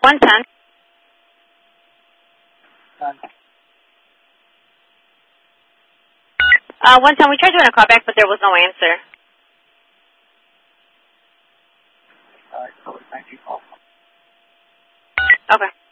110. Done. 110, we tried doing a callback, but there was no answer. All right, so thank you. Okay.